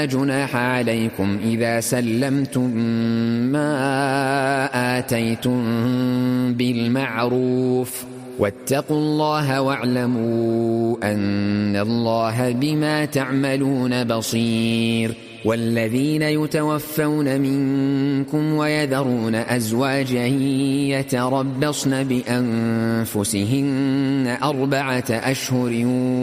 جناح عليكم إذا سلمتم ما آتيتم بالمعروف واتقوا الله واعلموا أن الله بما تعملون بصير. والذين يتوفون منكم ويذرون أزواجا يتربصن بأنفسهن 4 أشهر